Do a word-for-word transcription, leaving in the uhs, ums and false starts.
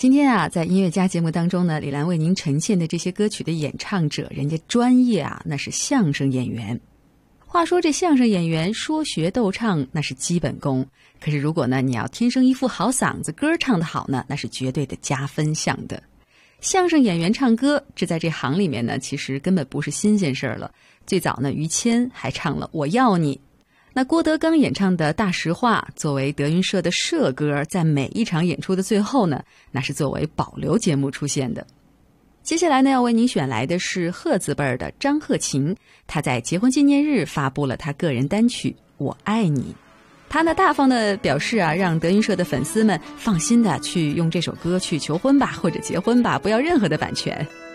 今天啊，在音乐家节目当中呢，李兰为您呈现的这些歌曲的演唱者，人家专业啊，那是相声演员。话说这相声演员说学逗唱那是基本功，可是如果呢你要天生一副好嗓子，歌唱得好呢，那是绝对的加分项的。相声演员唱歌，这在这行里面呢，其实根本不是新鲜事儿了。最早呢，于谦还唱了《我要你》。那郭德纲演唱的《大实话》作为德云社的社歌，在每一场演出的最后呢，那是作为保留节目出现的。接下来呢，要为您选来的是贺字辈儿的张鹤琴，他在结婚纪念日发布了他个人单曲《我爱你》。他呢大方的表示啊，让德云社的粉丝们放心的去用这首歌去求婚吧，或者结婚吧，不要任何的版权。